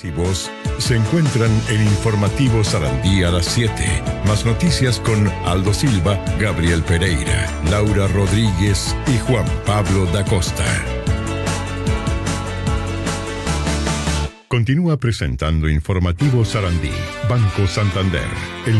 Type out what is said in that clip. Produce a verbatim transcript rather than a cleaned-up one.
y Voz se encuentran en Informativo Sarandí a las siete. Más noticias con Aldo Silva, Gabriel Pereira, Laura Rodríguez y Juan Pablo da Costa. Continúa presentando Informativo Sarandí, Banco Santander. El